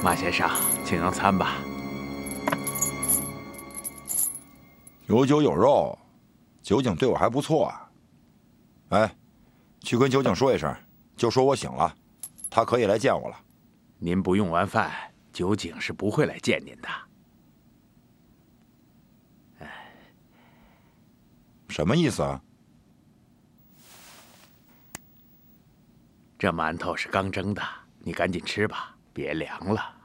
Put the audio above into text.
马先生，请用餐吧。 有酒有肉，酒井对我还不错啊。哎，去跟酒井说一声，就说我醒了，他可以来见我了。 您不用完饭，酒井是不会来见您的。 什么意思啊？ 这馒头是刚蒸的，你赶紧吃吧，别凉了。